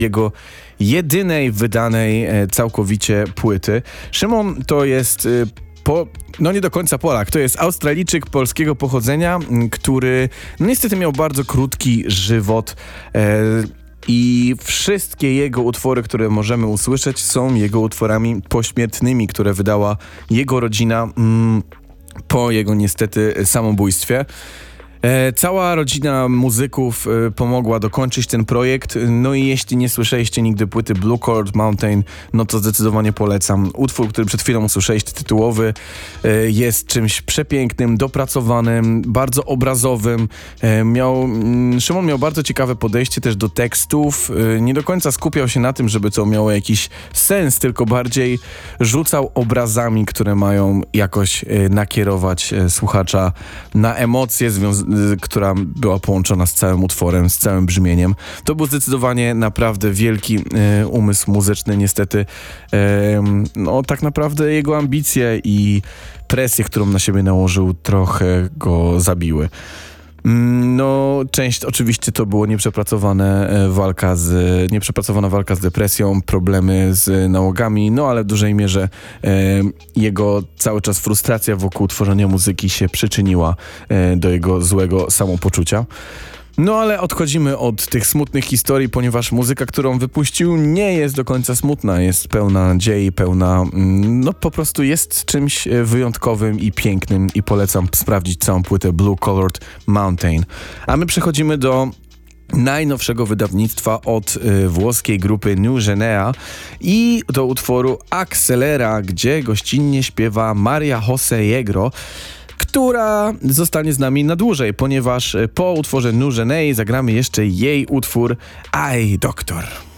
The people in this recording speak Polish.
jego jedynej wydanej całkowicie płyty. Szymon to jest no nie do końca Polak, to jest Australijczyk polskiego pochodzenia, który no niestety miał bardzo krótki żywot. I wszystkie jego utwory, które możemy usłyszeć, są jego utworami pośmiertnymi, które wydała jego rodzina po jego niestety samobójstwie. Cała rodzina muzyków pomogła dokończyć ten projekt, no i jeśli nie słyszeliście nigdy płyty Blue Collared Mountain, no to zdecydowanie polecam. Utwór, który przed chwilą usłyszeliście, tytułowy, jest czymś przepięknym, dopracowanym, bardzo obrazowym. Szymon miał bardzo ciekawe podejście też do tekstów, nie do końca skupiał się na tym, żeby to miało jakiś sens, tylko bardziej rzucał obrazami, które mają jakoś nakierować słuchacza na emocje która była połączona z całym utworem, z całym brzmieniem. To był zdecydowanie naprawdę wielki umysł muzyczny. Niestety no tak naprawdę jego ambicje i presję, którą na siebie nałożył, trochę go zabiły. No, część oczywiście to było nieprzepracowana walka z depresją, problemy z nałogami, no ale w dużej mierze jego cały czas frustracja wokół tworzenia muzyki się przyczyniła do jego złego samopoczucia. No ale odchodzimy od tych smutnych historii, ponieważ muzyka, którą wypuścił, nie jest do końca smutna, jest pełna nadziei, no po prostu jest czymś wyjątkowym i pięknym i polecam sprawdzić całą płytę Blue Collared Mountain. A my przechodzimy do najnowszego wydawnictwa od włoskiej grupy New Genea i do utworu Accelera, gdzie gościnnie śpiewa Maria Jose Yegro, która zostanie z nami na dłużej, ponieważ po utworze New Genei zagramy jeszcze jej utwór Ai Doktor.